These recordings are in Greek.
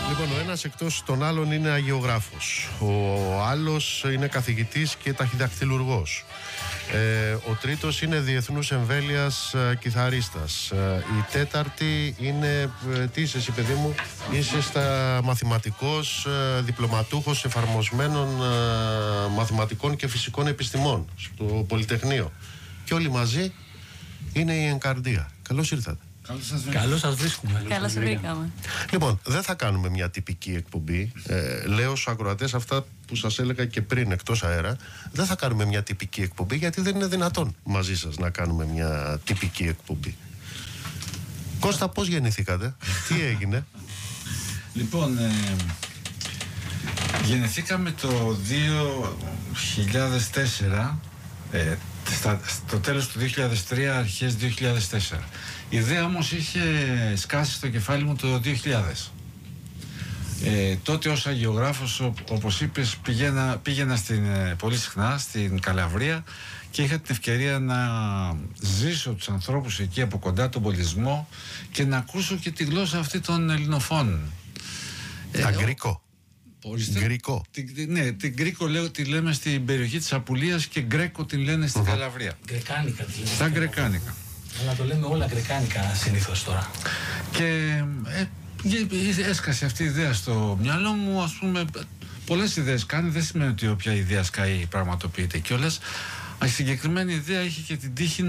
Λοιπόν, ο ένας εκτός των άλλων είναι αγιογράφος. Ο άλλος είναι καθηγητής και ταχυδακτυλουργός. Ο τρίτος είναι διεθνούς εμβέλειας κιθαρίστας. Η τέταρτη είναι, τι είσαι εσύ παιδί μου, είσαι στα μαθηματικός, διπλωματούχος εφαρμοσμένων μαθηματικών και φυσικών επιστημών στο Πολυτεχνείο. Και όλοι μαζί είναι η Ενκαρδία. Καλώς ήρθατε. Καλώς σας βρίσκουμε. Καλώς βρήκαμε. Λοιπόν, δεν θα κάνουμε μια τυπική εκπομπή. Λέω στους ακροατές αυτά που σας έλεγα και πριν εκτός αέρα. Δεν θα κάνουμε μια τυπική εκπομπή, γιατί δεν είναι δυνατόν μαζί σας να κάνουμε μια τυπική εκπομπή. Κώστα, πώς γεννηθήκατε, τι έγινε? Λοιπόν, γεννηθήκαμε το 2004, στο τέλος του 2003, αρχές 2004. Η ιδέα όμως είχε σκάσει στο κεφάλι μου το 2000. Τότε ως αγιογράφος, όπως είπες, πήγαινα πολύ συχνά στην Καλαβρία και είχα την ευκαιρία να ζήσω τους ανθρώπους εκεί από κοντά, τον πολιτισμό, και να ακούσω και τη γλώσσα αυτή των ελληνοφώνων. Αγκρικό. Γκρικό. Ναι, την Γκρίκο τη λέμε στην περιοχή της Απουλίας και Γκρέκο την λένε στην Καλαβρία. Γκρεκάνικα τη λέμε. Στα γκρεκάνικα. Αλλά το λέμε όλα γκρεκάνικα συνήθως τώρα. Και έσκασε αυτή η ιδέα στο μυαλό μου, ας πούμε. Πολλές ιδέες κάνει, δεν σημαίνει ότι όποια ιδέα σκάει πραγματοποιείται κιόλας. Η συγκεκριμένη ιδέα είχε και την τύχη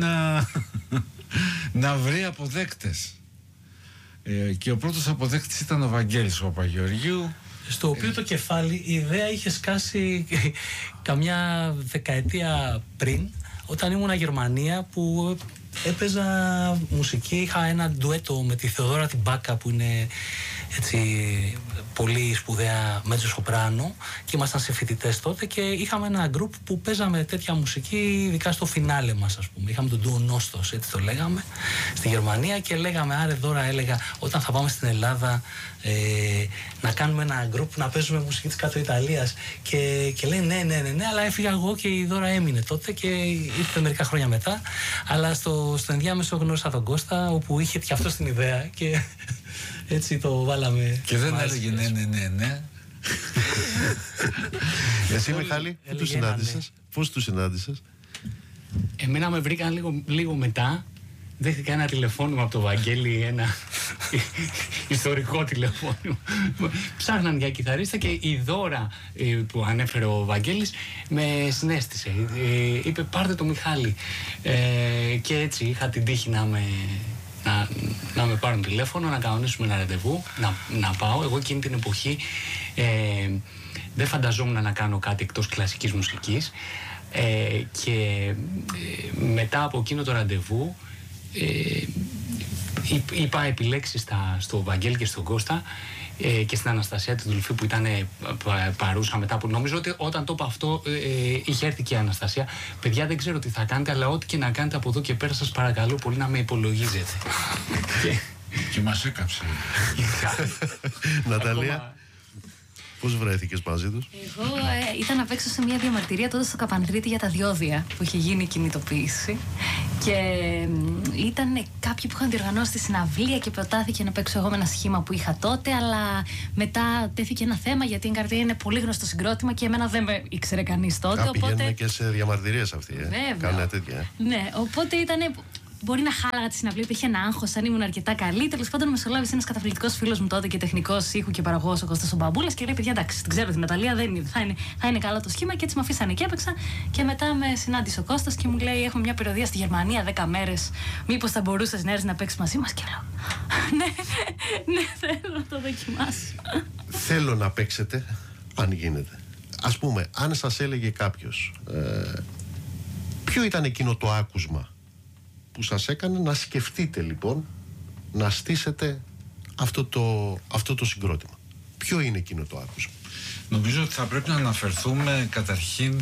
να βρει αποδέκτες. Και ο πρώτος αποδέκτης ήταν ο Βαγγέλης ο Παπαγεωργίου, στο οποίο το κεφάλι η ιδέα είχε σκάσει καμιά δεκαετία πριν, όταν ήμουνα Γερμανία, που έπαιζα μουσική. Είχα ένα ντουέτο με τη Θεοδόρα την Μπάκα, που είναι έτσι πολύ σπουδαία μετζοσοπράνο, και ήμασταν σε φοιτητές τότε και είχαμε ένα γκρουπ που παίζαμε τέτοια μουσική, ειδικά στο φινάλε μας, ας πούμε. Είχαμε τον ντουο Νόστος, έτσι το λέγαμε, στη Γερμανία, και λέγαμε, άρε Δώρα, έλεγα, όταν θα πάμε στην Ελλάδα να κάνουμε ένα γκρουπ να παίζουμε μουσική της Κάτω Ιταλίας, και λέει ναι, αλλά έφυγα εγώ και η Δώρα έμεινε τότε και ήρθε μερικά χρόνια μετά. Αλλά στο ενδιάμεσο γνώρισα τον Κώστα, όπου είχε και αυτό την ιδέα και έτσι το βάλαμε. Και δεν έλεγε ναι. Εσύ, Μιχάλη, πού τους συνάντησες? Πώς τους συνάντησες? Εμένα με βρήκαν λίγο μετά. Δέχτηκα ένα τηλεφώνημα από το Βαγγέλη, ένα ιστορικό τηλεφώνημα. Ψάχναν για κιθαρίστα και η Δώρα που ανέφερε ο Βαγγέλης με συνέστησε. Είπε, πάρτε το Μιχάλη. Και έτσι είχα την τύχη να με πάρουν τηλέφωνο, να κανονίσουμε ένα ραντεβού, να πάω. Εγώ εκείνη την εποχή δεν φανταζόμουν να κάνω κάτι εκτός κλασικής μουσικής, και μετά από εκείνο το ραντεβού είπα επιλέξεις στο Βαγγέλη και στον Κώστα και στην Αναστασία τη Δουλφή, που ήταν παρούσα μετά, που νομίζω ότι όταν το είπα αυτό είχε έρθει και η Αναστασία. Παιδιά, δεν ξέρω τι θα κάνετε, αλλά ό,τι και να κάνετε από εδώ και πέρα, σας παρακαλώ πολύ να με υπολογίζετε. Και μας έκαψε. Ναταλία, πώς βρέθηκες μαζί τους? Εγώ ήταν απ' έξω σε μια διαμαρτυρία τότε στο Καπανδρίτη για τα διόδια που είχε γίνει η κινητοποίηση. Και ήταν κάποιοι που είχαν διοργανώσει τη συναυλία και προτάθηκε να παίξω εγώ με ένα σχήμα που είχα τότε. Αλλά μετά τέθηκε ένα θέμα, γιατί η Ενκαρδία είναι πολύ γνωστό συγκρότημα και εμένα δεν με ήξερε κανείς τότε. Πηγαίνουν και σε διαμαρτυρίες αυτοί. Κάνε τέτοια. Ναι, οπότε ήταν. Μπορεί να χάλαγα τη συναυλία, υπήρχε ένα άγχος, αν ήμουν αρκετά καλή. Τέλος πάντων, μεσολάβησε ένας καταπληκτικός φίλος μου τότε και τεχνικός ήχου και παραγωγός, ο Κώστας ο Μπαμπούλας, και λέει: παιδιά, εντάξει, την ξέρω την Ναταλία, θα είναι καλό το σχήμα. Και έτσι με αφήσανε και έπαιξα. Και μετά με συνάντησε ο Κώστας και μου λέει: έχουμε μια περιοδεία στη Γερμανία 10 μέρες. Μήπως θα μπορούσες να έρθεις να παίξεις μαζί μας? Και λέω: ναι, θέλω να το δοκιμάσω. Θέλω να παίξετε, αν γίνεται. Ας πούμε, αν σας έλεγε κάποιος, ποιο ήταν εκείνο το άκουσμα που σας έκανε να σκεφτείτε λοιπόν να στήσετε αυτό το συγκρότημα? Ποιο είναι εκείνο το άκουσμα? Νομίζω ότι θα πρέπει να αναφερθούμε καταρχήν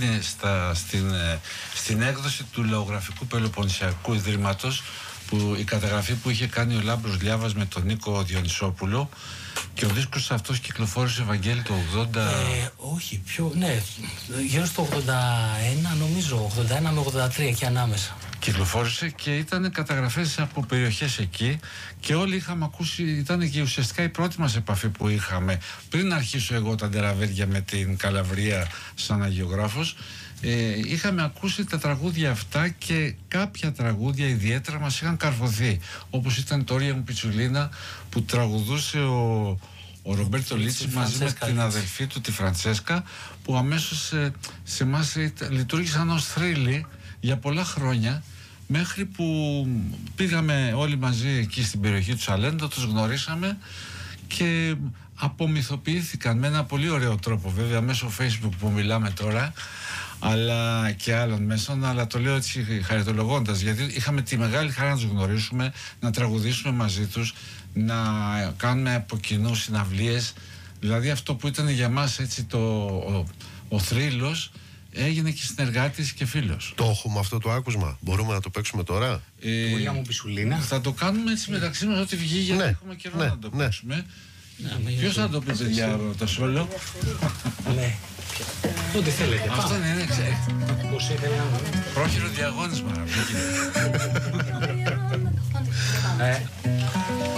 στην έκδοση του Λαογραφικού Πελοποννησιακού Ιδρύματος, που η καταγραφή που είχε κάνει ο Λάμπρος Λιάβας με τον Νίκο Διονυσόπουλο, και ο δίσκος αυτός κυκλοφόρησε, Ευαγγέλη, το 80... όχι, γύρω στο 81 νομίζω, 81 με 83 και ανάμεσα. κυκλοφόρησε και ήταν καταγραφές από περιοχές εκεί και όλοι είχαμε ακούσει, ήταν και ουσιαστικά η πρώτη μας επαφή που είχαμε πριν αρχίσω εγώ τα ντεραβέρια με την Καλαβρία σαν αγιογράφος. Είχαμε ακούσει τα τραγούδια αυτά και κάποια τραγούδια ιδιαίτερα μας είχαν καρφωθεί, όπως ήταν το «Όρια μου Πιτσουλίνα» που τραγουδούσε ο Ρομπέρτο Λίτσι μαζί με την αδελφή του τη Φραντσέσκα, που αμέσως σε εμάς λειτουργήσαν ως θρύλοι για πολλά χρόνια, μέχρι που πήγαμε όλοι μαζί εκεί στην περιοχή του Σαλέντο, τους γνωρίσαμε και απομυθοποιήθηκαν με ένα πολύ ωραίο τρόπο, βέβαια μέσω Facebook που μιλάμε τώρα, αλλά και άλλων μέσων, αλλά το λέω έτσι χαριτολογώντας, γιατί είχαμε τη μεγάλη χαρά να τους γνωρίσουμε, να τραγουδήσουμε μαζί τους, να κάνουμε από κοινού συναυλίες. Δηλαδή αυτό που ήταν για μας έτσι ο θρύλος έγινε και συνεργάτης και φίλος. Το έχουμε αυτό το άκουσμα, μπορούμε να το παίξουμε τώρα? Όρια μου Πιτσουλίνα. Θα το κάνουμε έτσι μεταξύ μας ό,τι βγει, γιατί έχουμε καιρό να το παίξουμε. Ποιος θα το πει, παιδιά, το σόλο? Ναι. Ό,τι θέλετε. Αυτό είναι, ξέρετε. Πώς ήθελα να δω. Πρόχειρο διαγώνισμα.